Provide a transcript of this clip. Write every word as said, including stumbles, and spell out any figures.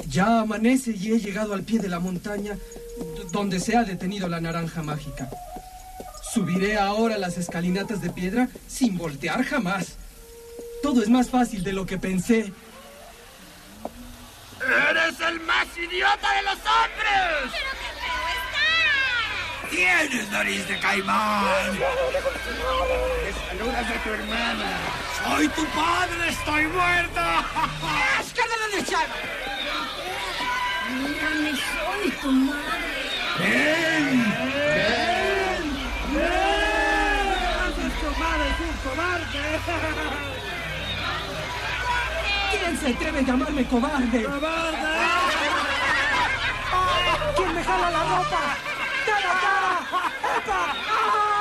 Ya amanece y he llegado al pie de la montaña donde se ha detenido la naranja mágica. Subiré ahora las escalinatas de piedra sin voltear jamás. Todo es más fácil de lo que pensé. ¡Eres el más idiota de los hombres! ¡Pero qué feo está! ¡Tienes nariz de caimán! ¡Me saludas a tu hermana! ¡Soy tu padre! ¡Estoy muerta! ¡Escándalo de Chava! Mírame, soy tu madre. ¡Ven! ¡Ven! ¡Ven! ¡Tu madre es un cobarde! ¿Quién se atreve a llamarme cobarde? ¡Cobarde! ¿Quién me jala la ropa? ¡Ven acá! ¡Epa! ¡Ah!